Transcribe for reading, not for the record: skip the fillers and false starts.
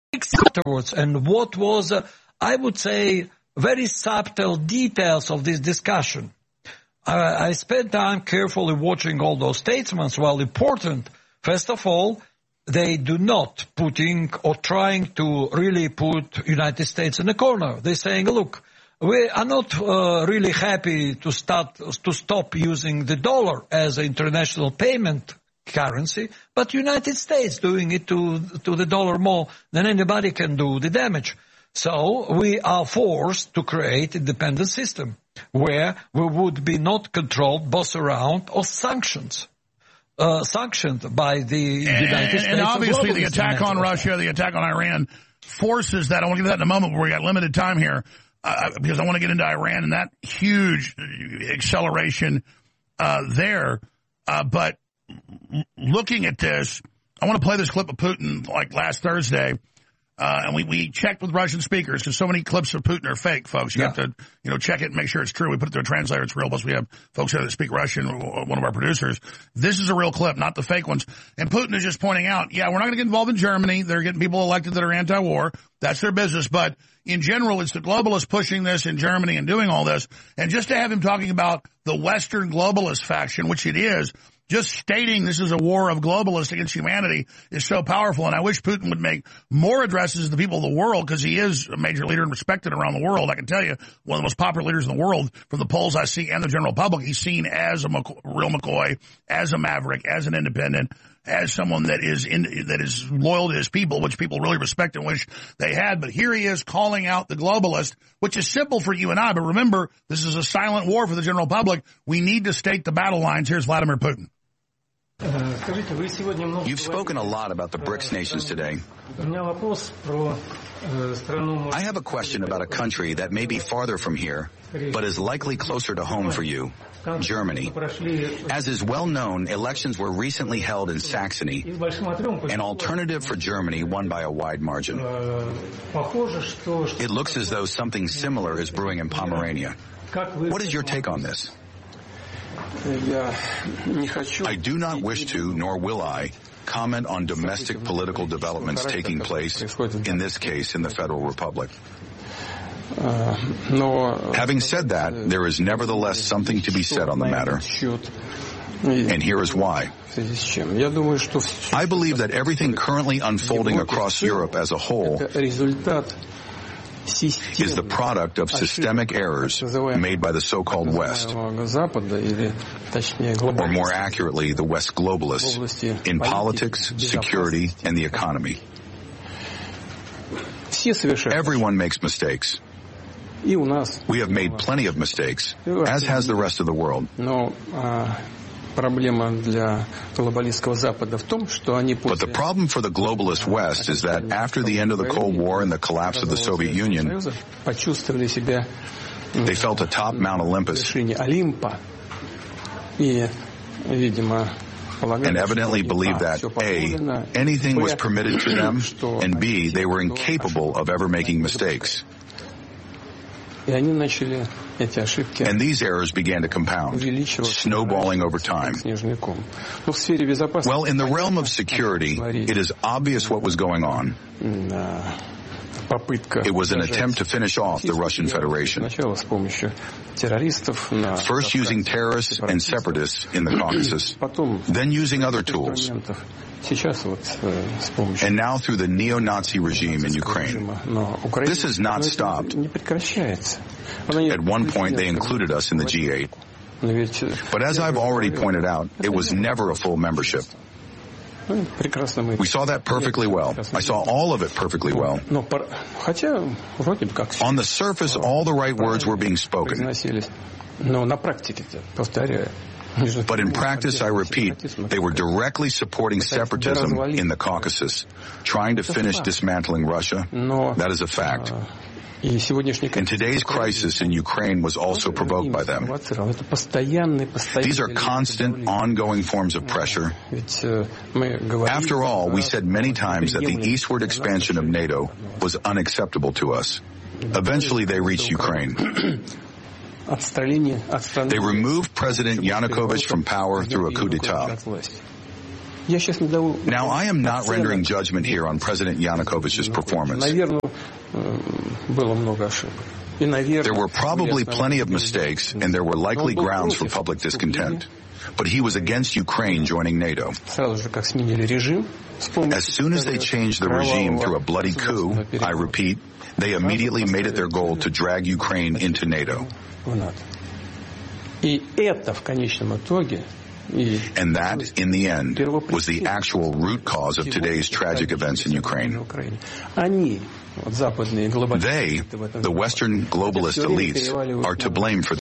afterwards, and what was, I would say, very subtle details of this discussion. I spent time carefully watching all those statements. Well, important, first of all, they do not putting or trying to really put United States in a corner. They're saying, look, we are not really happy to stop using the dollar as an international payment currency, but United States doing it to the dollar more than anybody can do the damage. So we are forced to create a independent system where we would be not controlled, bossed around, or sanctioned by the United States. And obviously the attack on Russia, the attack on Iran forces that. I want to get to that in a moment, but we got limited time here because I want to get into Iran and that huge acceleration there. But looking at this, I want to play this clip of Putin like last Thursday. And we checked with Russian speakers because so many clips of Putin are fake, folks. You have to, check it and make sure it's true. We put it through a translator. It's real. Plus we have folks here that speak Russian, one of our producers. This is a real clip, not the fake ones. And Putin is just pointing out, we're not going to get involved in Germany. They're getting people elected that are anti-war. That's their business. But in general, it's the globalists pushing this in Germany and doing all this. And just to have him talking about the Western globalist faction, which it is, just stating this is a war of globalists against humanity is so powerful. And I wish Putin would make more addresses to the people of the world because he is a major leader and respected around the world. I can tell you, one of the most popular leaders in the world from the polls I see and the general public. He's seen as a real McCoy, as a maverick, as an independent, as someone that is loyal to his people, which people really respect and wish they had. But here he is calling out the globalist, which is simple for you and I. But remember, this is a silent war for the general public. We need to state the battle lines. Here's Vladimir Putin. You've spoken a lot about the BRICS nations today. I have a question about a country that may be farther from here, but is likely closer to home for you, Germany. As is well known, elections were recently held in Saxony. An alternative for Germany won by a wide margin. It looks as though something similar is brewing in Pomerania. What is your take on this? I do not wish to, nor will I, comment on domestic political developments taking place, in this case, in the Federal Republic. Having said that, there is nevertheless something to be said on the matter. And here is why. I believe that everything currently unfolding across Europe as a whole is the product of systemic errors made by the so-called West, or more accurately, the West globalists, in politics, security, and the economy. Everyone makes mistakes. We have made plenty of mistakes, as has the rest of the world. But the problem for the globalist West is that after the end of the Cold War and the collapse of the Soviet Union, they felt atop Mount Olympus and evidently believed that A, anything was permitted to them, and B, they were incapable of ever making mistakes. And these errors began to compound, snowballing over time. Well, in the realm of security, it is obvious what was going on. It was an attempt to finish off the Russian Federation. First using terrorists and separatists in the Caucasus, then using other tools. And now through the neo-Nazi regime in Ukraine. This has not stopped. At one point, they included us in the G8. But as I've already pointed out, it was never a full membership. We saw that perfectly well. I saw all of it perfectly well. On the surface, all the right words were being spoken. But in practice, I repeat, they were directly supporting separatism in the Caucasus, trying to finish dismantling Russia. That is a fact. And today's crisis in Ukraine was also provoked by them. These are constant, ongoing forms of pressure. After all, we said many times that the eastward expansion of NATO was unacceptable to us. Eventually, they reached Ukraine. They removed President Yanukovych from power through a coup d'etat. Now, I am not rendering judgment here on President Yanukovych's performance. There were probably plenty of mistakes, and there were likely grounds for public discontent. But he was against Ukraine joining NATO. As soon as they changed the regime through a bloody coup, I repeat, they immediately made it their goal to drag Ukraine into NATO. And that, in the end, was the actual root cause of today's tragic events in Ukraine. They, the Western globalist elites, are to blame for